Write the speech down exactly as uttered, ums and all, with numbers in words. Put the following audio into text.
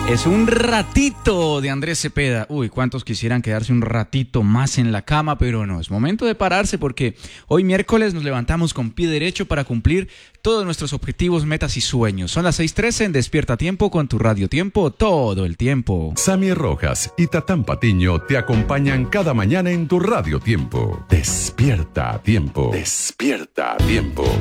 Es un ratito de Andrés Cepeda. Uy, cuántos quisieran quedarse un ratito más en la cama, pero no, es momento de pararse porque hoy miércoles nos levantamos con pie derecho para cumplir todos nuestros objetivos, metas y sueños. Son las seis trece en Despierta Tiempo con tu Radio Tiempo todo el tiempo. Sammy Rojas y Tatán Patiño te acompañan cada mañana en tu Radio Tiempo. Despierta a tiempo. Despierta a tiempo.